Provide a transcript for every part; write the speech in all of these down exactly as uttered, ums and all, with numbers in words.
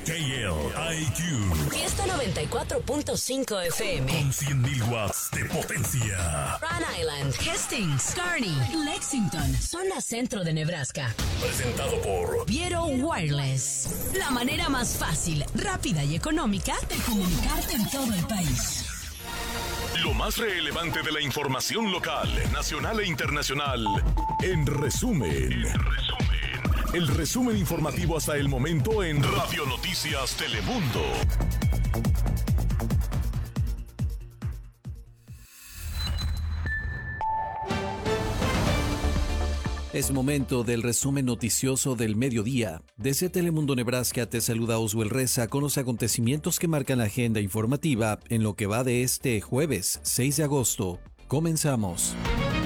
K L I Q. Fiesta noventa y cuatro punto cinco F M. Con cien mil watts de potencia. Rhode Island, Hastings, Kearney, Lexington, zona centro de Nebraska. Presentado por Viero Wireless. La manera más fácil, rápida y económica de comunicarte en todo el país. Lo más relevante de la información local, nacional e internacional. En resumen. En resumen. El resumen informativo hasta el momento en Radio Noticias Telemundo. Es momento del resumen noticioso del mediodía. Desde Telemundo Nebraska te saluda Oswell Reza con los acontecimientos que marcan la agenda informativa en lo que va de este jueves seis de agosto. Comenzamos.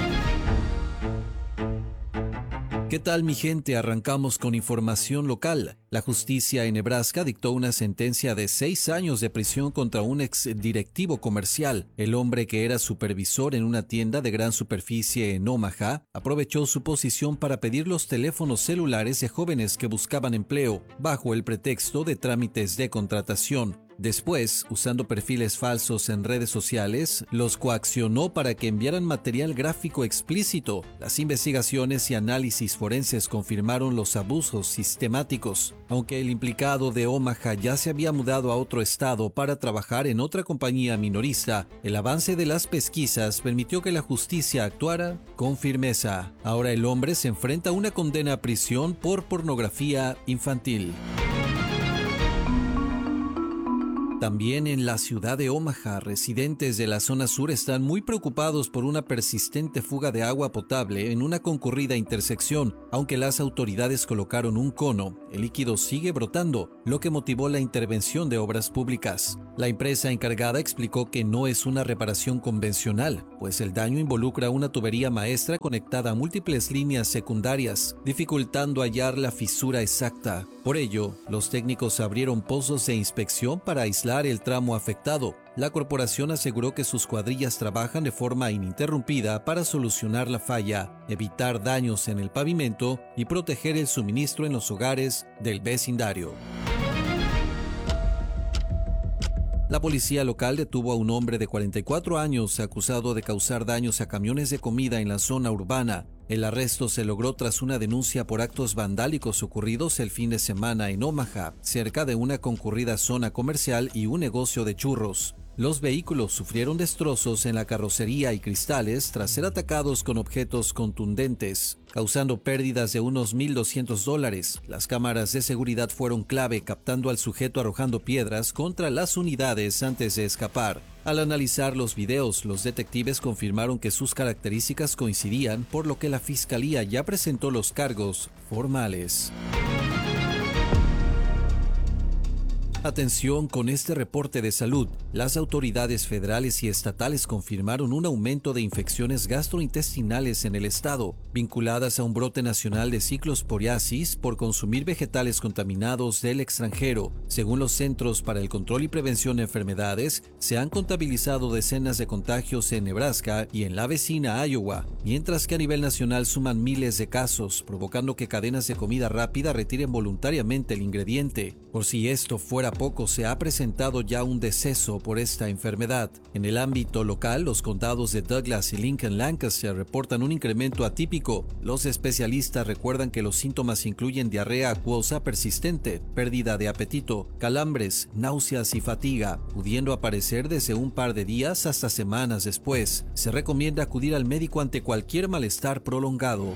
¿Qué tal, mi gente? Arrancamos con información local. La justicia en Nebraska dictó una sentencia de seis años de prisión contra un exdirectivo comercial. El hombre, que era supervisor en una tienda de gran superficie en Omaha, aprovechó su posición para pedir los teléfonos celulares de jóvenes que buscaban empleo, bajo el pretexto de trámites de contratación. Después, usando perfiles falsos en redes sociales, los coaccionó para que enviaran material gráfico explícito. Las investigaciones y análisis forenses confirmaron los abusos sistemáticos. Aunque el implicado de Omaha ya se había mudado a otro estado para trabajar en otra compañía minorista, el avance de las pesquisas permitió que la justicia actuara con firmeza. Ahora el hombre se enfrenta a una condena a prisión por pornografía infantil. También en la ciudad de Omaha, residentes de la zona sur están muy preocupados por una persistente fuga de agua potable en una concurrida intersección. Aunque las autoridades colocaron un cono, el líquido sigue brotando, lo que motivó la intervención de obras públicas. La empresa encargada explicó que no es una reparación convencional, pues el daño involucra una tubería maestra conectada a múltiples líneas secundarias, dificultando hallar la fisura exacta. Por ello, los técnicos abrieron pozos de inspección para aislar el tramo afectado. La corporación aseguró que sus cuadrillas trabajan de forma ininterrumpida para solucionar la falla, evitar daños en el pavimento y proteger el suministro en los hogares del vecindario. La policía local detuvo a un hombre de cuarenta y cuatro años acusado de causar daños a camiones de comida en la zona urbana. El arresto se logró tras una denuncia por actos vandálicos ocurridos el fin de semana en Omaha, cerca de una concurrida zona comercial y un negocio de churros. Los vehículos sufrieron destrozos en la carrocería y cristales tras ser atacados con objetos contundentes, causando pérdidas de unos mil doscientos dólares. Las cámaras de seguridad fueron clave, captando al sujeto arrojando piedras contra las unidades antes de escapar. Al analizar los videos, los detectives confirmaron que sus características coincidían, por lo que la fiscalía ya presentó los cargos formales. Atención con este reporte de salud. Las autoridades federales y estatales confirmaron un aumento de infecciones gastrointestinales en el estado, vinculadas a un brote nacional de ciclosporiasis por consumir vegetales contaminados del extranjero. Según los Centros para el Control y Prevención de Enfermedades, se han contabilizado decenas de contagios en Nebraska y en la vecina Iowa, mientras que a nivel nacional suman miles de casos, provocando que cadenas de comida rápida retiren voluntariamente el ingrediente. Por si esto fuera poco, se ha presentado ya un deceso por esta enfermedad. En el ámbito local, los condados de Douglas y Lincoln Lancaster reportan un incremento atípico. Los especialistas recuerdan que los síntomas incluyen diarrea acuosa persistente, pérdida de apetito, calambres, náuseas y fatiga, pudiendo aparecer desde un par de días hasta semanas después. Se recomienda acudir al médico ante cualquier malestar prolongado.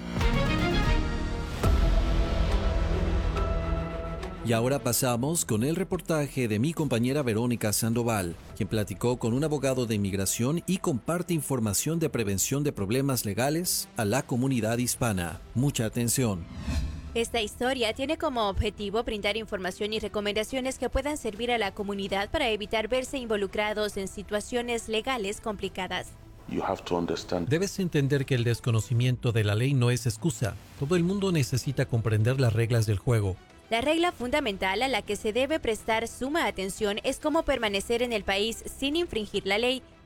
Y ahora pasamos con el reportaje de mi compañera Verónica Sandoval, quien platicó con un abogado de inmigración y comparte información de prevención de problemas legales a la comunidad hispana. Mucha atención. Esta historia tiene como objetivo brindar información y recomendaciones que puedan servir a la comunidad para evitar verse involucrados en situaciones legales complicadas. Debes entender que el desconocimiento de la ley no es excusa. Todo el mundo necesita comprender las reglas del juego. La regla fundamental a la que se debe prestar suma atención es cómo permanecer en el país sin infringir la ley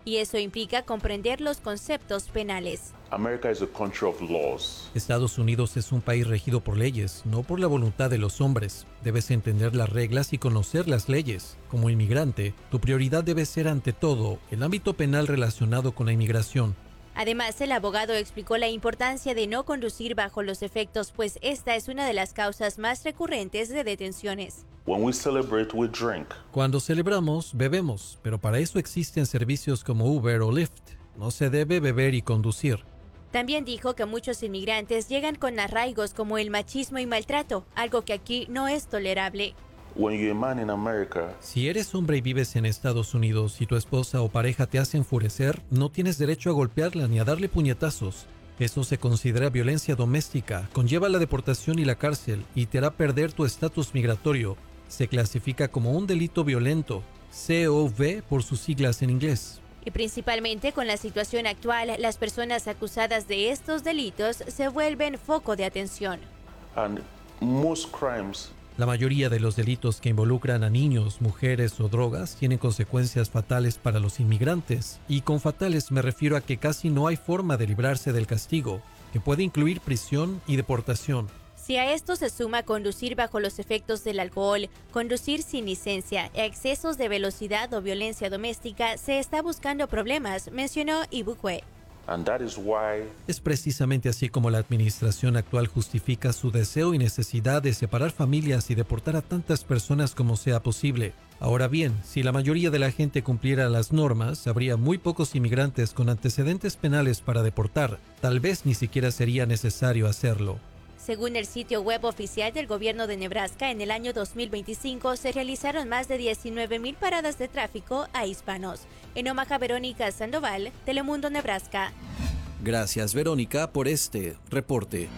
y eso implica comprender los conceptos penales. America is a country of laws. Estados Unidos es un país regido por leyes, no por la voluntad de los hombres. Debes entender las reglas y conocer las leyes. Como inmigrante, tu prioridad debe ser ante todo el ámbito penal relacionado con la inmigración. Además, el abogado explicó la importancia de no conducir bajo los efectos, pues esta es una de las causas más recurrentes de detenciones. When we celebrate, we drink. Cuando celebramos, bebemos, pero para eso existen servicios como Uber o Lyft. No se debe beber y conducir. También dijo que muchos inmigrantes llegan con arraigos como el machismo y maltrato, algo que aquí no es tolerable. When you're a man in America, Si eres hombre y vives en Estados Unidos y tu esposa o pareja te hace enfurecer, no tienes derecho a golpearla ni a darle puñetazos. Eso se considera violencia doméstica, conlleva la deportación y la cárcel y te hará perder tu estatus migratorio. Se clasifica como un delito violento, C O V por sus siglas en inglés. Y principalmente con la situación actual, las personas acusadas de estos delitos se vuelven foco de atención. and most crimes La mayoría de los delitos que involucran a niños, mujeres o drogas tienen consecuencias fatales para los inmigrantes. Y con fatales me refiero a que casi no hay forma de librarse del castigo, que puede incluir prisión y deportación. Si a esto se suma conducir bajo los efectos del alcohol, conducir sin licencia, excesos de velocidad o violencia doméstica, se está buscando problemas, mencionó Ibukwe. and that is why Es precisamente así como la administración actual justifica su deseo y necesidad de separar familias y deportar a tantas personas como sea posible. Ahora bien, si la mayoría de la gente cumpliera las normas, habría muy pocos inmigrantes con antecedentes penales para deportar. Tal vez ni siquiera sería necesario hacerlo. Según el sitio web oficial del gobierno de Nebraska, en el año dos mil veinticinco se realizaron más de diecinueve mil paradas de tráfico a hispanos. En Omaha, Verónica Sandoval, Telemundo, Nebraska. Gracias, Verónica, por este reporte.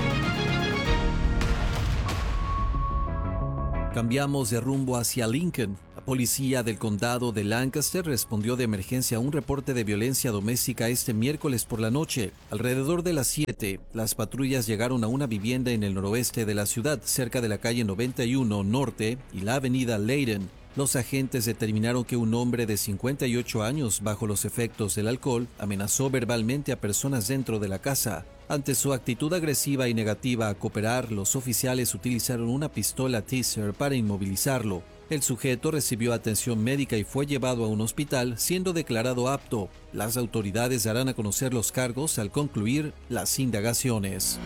Cambiamos de rumbo hacia Lincoln. La policía del condado de Lancaster respondió de emergencia a un reporte de violencia doméstica este miércoles por la noche. Alrededor de las siete, las patrullas llegaron a una vivienda en el noroeste de la ciudad, cerca de la calle noventa y uno Norte y la avenida Layden. Los agentes determinaron que un hombre de cincuenta y ocho años, bajo los efectos del alcohol, amenazó verbalmente a personas dentro de la casa. Ante su actitud agresiva y negativa a cooperar, los oficiales utilizaron una pistola Taser para inmovilizarlo. El sujeto recibió atención médica y fue llevado a un hospital, siendo declarado apto. Las autoridades darán a conocer los cargos al concluir las indagaciones.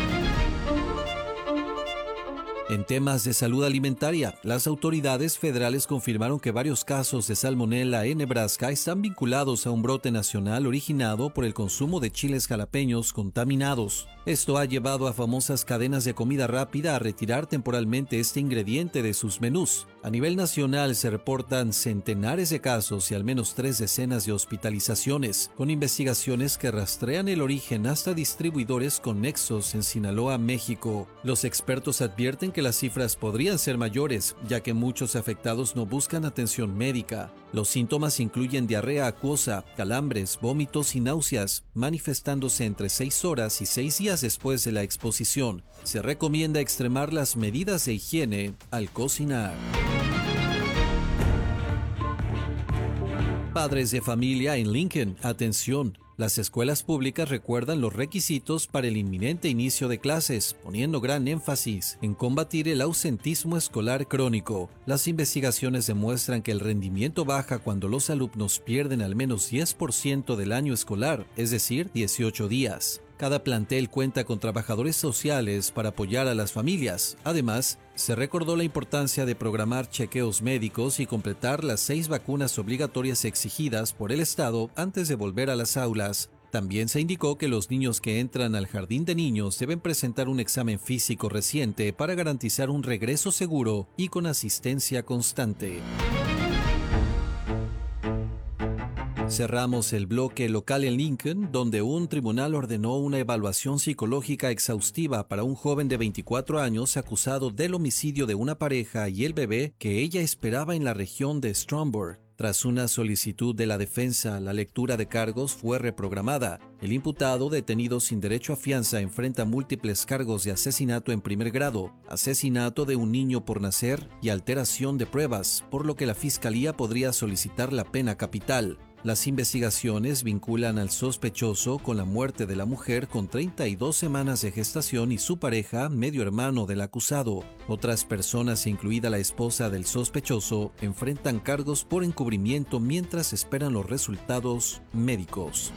En temas de salud alimentaria, las autoridades federales confirmaron que varios casos de salmonela en Nebraska están vinculados a un brote nacional originado por el consumo de chiles jalapeños contaminados. Esto ha llevado a famosas cadenas de comida rápida a retirar temporalmente este ingrediente de sus menús. A nivel nacional se reportan centenares de casos y al menos tres decenas de hospitalizaciones, con investigaciones que rastrean el origen hasta distribuidores con nexos en Sinaloa, México. Los expertos advierten que las cifras podrían ser mayores, ya que muchos afectados no buscan atención médica. Los síntomas incluyen diarrea acuosa, calambres, vómitos y náuseas, manifestándose entre seis horas y seis días después de la exposición. Se recomienda extremar las medidas de higiene al cocinar. Padres de familia en Lincoln, atención. Las escuelas públicas recuerdan los requisitos para el inminente inicio de clases, poniendo gran énfasis en combatir el ausentismo escolar crónico. Las investigaciones demuestran que el rendimiento baja cuando los alumnos pierden al menos diez por ciento del año escolar, es decir, dieciocho días. Cada plantel cuenta con trabajadores sociales para apoyar a las familias. Además, se recordó la importancia de programar chequeos médicos y completar las seis vacunas obligatorias exigidas por el Estado antes de volver a las aulas. También se indicó que los niños que entran al jardín de niños deben presentar un examen físico reciente para garantizar un regreso seguro y con asistencia constante. Cerramos el bloque local en Lincoln, donde un tribunal ordenó una evaluación psicológica exhaustiva para un joven de veinticuatro años acusado del homicidio de una pareja y el bebé que ella esperaba en la región de Stromberg. Tras una solicitud de la defensa, la lectura de cargos fue reprogramada. El imputado, detenido sin derecho a fianza, enfrenta múltiples cargos de asesinato en primer grado, asesinato de un niño por nacer y alteración de pruebas, por lo que la fiscalía podría solicitar la pena capital. Las investigaciones vinculan al sospechoso con la muerte de la mujer con treinta y dos semanas de gestación y su pareja, medio hermano del acusado. Otras personas, incluida la esposa del sospechoso, enfrentan cargos por encubrimiento mientras esperan los resultados médicos.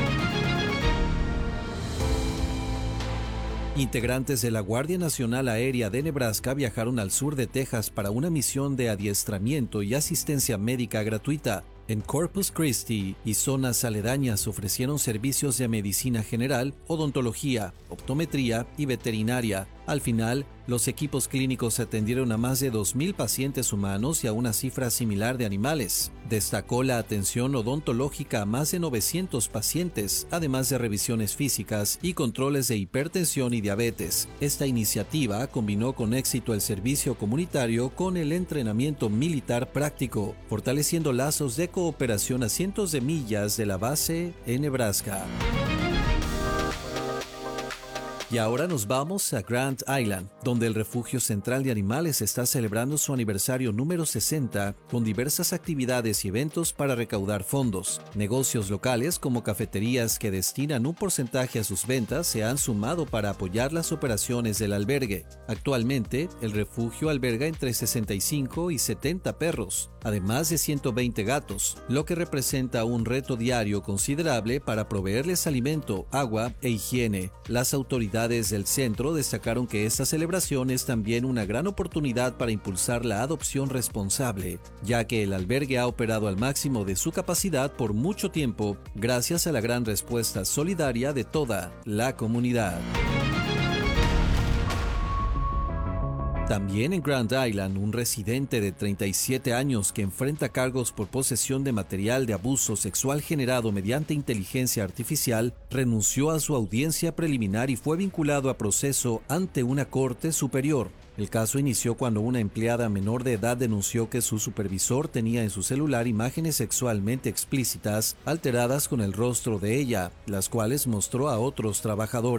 Integrantes de la Guardia Nacional Aérea de Nebraska viajaron al sur de Texas para una misión de adiestramiento y asistencia médica gratuita. En Corpus Christi y zonas aledañas ofrecieron servicios de medicina general, odontología, optometría y veterinaria. Al final, los equipos clínicos atendieron a más de dos mil pacientes humanos y a una cifra similar de animales. Destacó la atención odontológica a más de novecientos pacientes, además de revisiones físicas y controles de hipertensión y diabetes. Esta iniciativa combinó con éxito el servicio comunitario con el entrenamiento militar práctico, fortaleciendo lazos de cooperación a cientos de millas de la base en Nebraska. Y ahora nos vamos a Grand Island, donde el Refugio Central de Animales está celebrando su aniversario número sesenta con diversas actividades y eventos para recaudar fondos. Negocios locales como cafeterías que destinan un porcentaje a sus ventas se han sumado para apoyar las operaciones del albergue. Actualmente, el refugio alberga entre sesenta y cinco y setenta perros, además de ciento veinte gatos, lo que representa un reto diario considerable para proveerles alimento, agua e higiene. Las autoridades del centro destacaron que esta celebración es también una gran oportunidad para impulsar la adopción responsable, ya que el albergue ha operado al máximo de su capacidad por mucho tiempo, gracias a la gran respuesta solidaria de toda la comunidad. También en Grand Island, un residente de treinta y siete años que enfrenta cargos por posesión de material de abuso sexual generado mediante inteligencia artificial renunció a su audiencia preliminar y fue vinculado a proceso ante una corte superior. El caso inició cuando una empleada menor de edad denunció que su supervisor tenía en su celular imágenes sexualmente explícitas alteradas con el rostro de ella, las cuales mostró a otros trabajadores.